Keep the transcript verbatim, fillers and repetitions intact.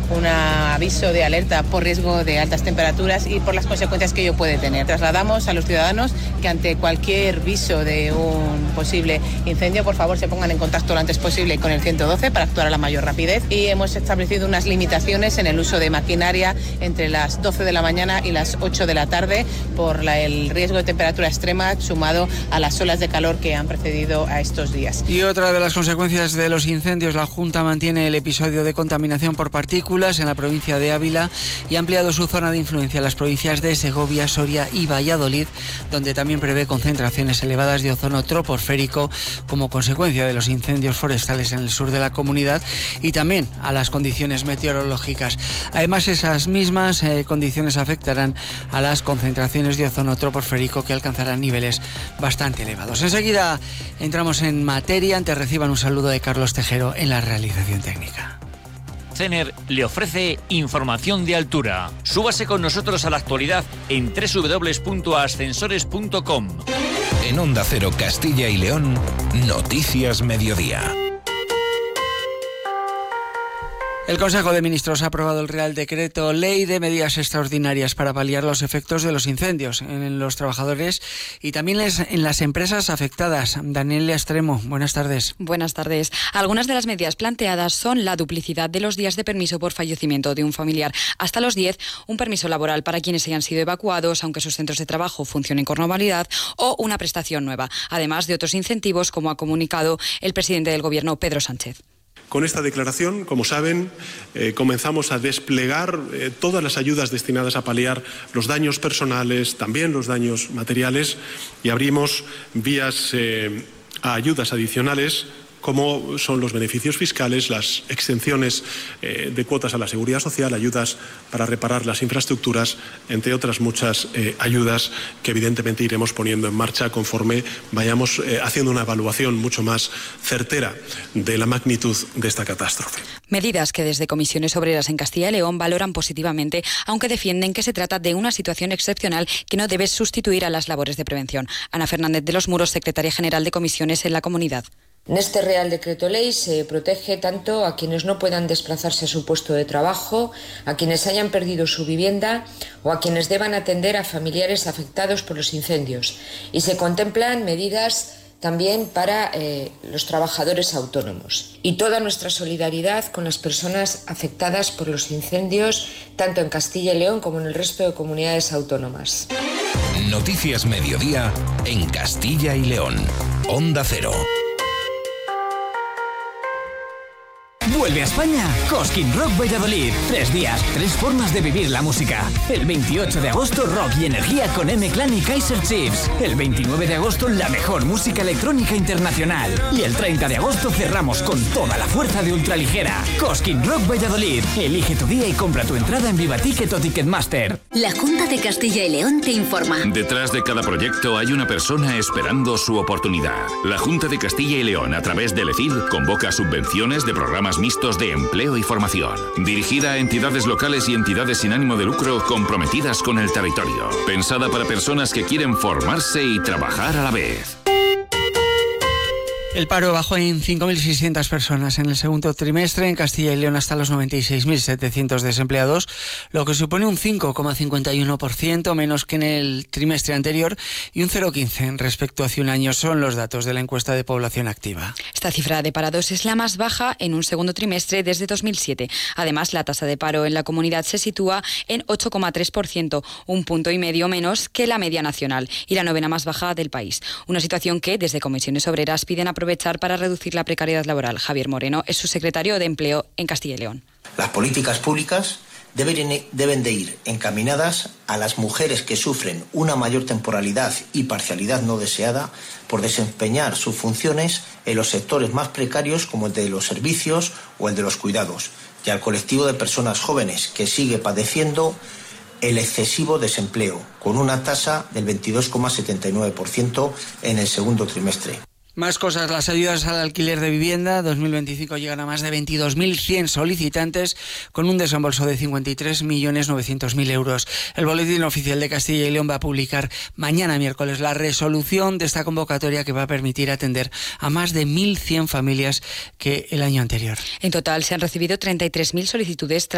un aviso de alerta por riesgo de altas temperaturas y por las consecuencias que ello puede tener. Trasladamos a los ciudadanos que ante cualquier viso de un posible incendio, por favor, se pongan en contacto lo antes posible con el ciento doce para actuar a la mayor rapidez, y hemos establecido unas limitaciones en el uso de maquinaria entre las doce de la mañana y las ocho de la tarde por la, el riesgo de temperatura extrema sumado a las olas de calor que han precedido a estos días. Y otra de las consecuencias de los incendios, la Junta mantiene el episodio de contaminación por partículas en la provincia de Ávila y ha ampliado su zona de influencia a las provincias de Segovia, Soria y Valladolid, donde también prevé concentraciones elevadas de ozono troposférico como consecuencia de los incendios forestales en el sur de la comunidad y también a las condiciones meteorológicas. Además, esas mismas eh, condiciones afectarán a las concentraciones de ozono troposférico que alcanzarán niveles bastante elevados. Enseguida entramos en materia. Antes reciban un saludo de Carlos Tejero en la realización técnica. Cener le ofrece información de altura. Súbase con nosotros a la actualidad en doble u doble u doble u punto ascensores punto com. En Onda Cero Castilla y León, Noticias Mediodía. El Consejo de Ministros ha aprobado el Real Decreto Ley de Medidas Extraordinarias para paliar los efectos de los incendios en los trabajadores y también en las empresas afectadas. Daniela Extremo, buenas tardes. Buenas tardes. Algunas de las medidas planteadas son la duplicidad de los días de permiso por fallecimiento de un familiar hasta los diez, un permiso laboral para quienes hayan sido evacuados aunque sus centros de trabajo funcionen con normalidad o una prestación nueva, además de otros incentivos como ha comunicado el presidente del Gobierno, Pedro Sánchez. Con esta declaración, como saben, eh, comenzamos a desplegar eh, todas las ayudas destinadas a paliar los daños personales, también los daños materiales, y abrimos vías eh, a ayudas adicionales, como son los beneficios fiscales, las exenciones eh, de cuotas a la seguridad social, ayudas para reparar las infraestructuras, entre otras muchas eh, ayudas que evidentemente iremos poniendo en marcha conforme vayamos eh, haciendo una evaluación mucho más certera de la magnitud de esta catástrofe. Medidas que desde Comisiones Obreras en Castilla y León valoran positivamente, aunque defienden que se trata de una situación excepcional que no debe sustituir a las labores de prevención. Ana Fernández de los Muros, secretaria general de Comisiones en la comunidad. En este Real Decreto Ley se protege tanto a quienes no puedan desplazarse a su puesto de trabajo, a quienes hayan perdido su vivienda o a quienes deban atender a familiares afectados por los incendios. Y se contemplan medidas también para eh, los trabajadores autónomos. Y toda nuestra solidaridad con las personas afectadas por los incendios, tanto en Castilla y León como en el resto de comunidades autónomas. Noticias Mediodía en Castilla y León. Onda Cero. Vuelve a España Cosquín Rock Valladolid. Tres días, tres formas de vivir la música. El veintiocho de agosto, rock y energía con M-Clan y Kaiser Chiefs. El veintinueve de agosto, la mejor música electrónica internacional. Y el treinta de agosto cerramos con toda la fuerza de Ultraligera. Cosquín Rock Valladolid. Elige tu día y compra tu entrada en Viva Ticket o Ticketmaster. La Junta de Castilla y León te informa. Detrás de cada proyecto hay una persona esperando su oportunidad. La Junta de Castilla y León, a través del E F I L, convoca subvenciones de programas mixtos de empleo y formación, dirigida a entidades locales y entidades sin ánimo de lucro comprometidas con el territorio, pensada para personas que quieren formarse y trabajar a la vez. El paro bajó en cinco mil seiscientas personas en el segundo trimestre en Castilla y León hasta los noventa y seis mil setecientos desempleados, lo que supone un cinco coma cincuenta y uno por ciento menos que en el trimestre anterior y un cero coma quince por ciento respecto a hace un año. Son los datos de la encuesta de población activa. Esta cifra de parados es la más baja en un segundo trimestre desde dos mil siete. Además, la tasa de paro en la comunidad se sitúa en ocho coma tres por ciento, un punto y medio menos que la media nacional y la novena más baja del país. Una situación que desde Comisiones Obreras piden aprovechar para reducir la precariedad laboral. Javier Moreno es subsecretario de Empleo en Castilla y León. Las políticas públicas deben, deben de ir encaminadas a las mujeres que sufren una mayor temporalidad y parcialidad no deseada por desempeñar sus funciones en los sectores más precarios como el de los servicios o el de los cuidados, y al colectivo de personas jóvenes que sigue padeciendo el excesivo desempleo, con una tasa del veintidós coma setenta y nueve por ciento en el segundo trimestre. Más cosas, las ayudas al alquiler de vivienda dos mil veinticinco llegan a más de veintidós mil cien solicitantes con un desembolso de cincuenta y tres millones novecientos mil euros. El Boletín Oficial de Castilla y León va a publicar mañana miércoles la resolución de esta convocatoria que va a permitir atender a más de mil cien familias que el año anterior. En total se han recibido treinta y tres mil solicitudes